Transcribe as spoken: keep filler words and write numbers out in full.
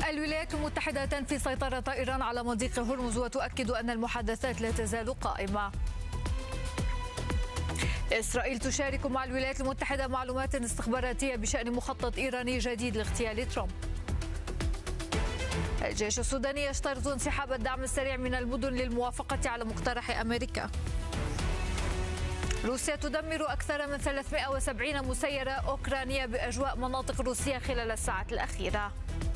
الولايات المتحدة تنفي سيطرة إيران على مضيق هرمز وتؤكد أن المحادثات لا تزال قائمة. إسرائيل تشارك مع الولايات المتحدة معلومات استخباراتية بشأن مخطط إيراني جديد لاغتيال ترامب. الجيش السوداني يشترط انسحاب الدعم السريع من المدن للموافقة على مقترح أمريكا. روسيا تدمر أكثر من ثلاثمائة وسبعين مسيرة أوكرانية بأجواء مناطق روسية خلال الساعات الأخيرة.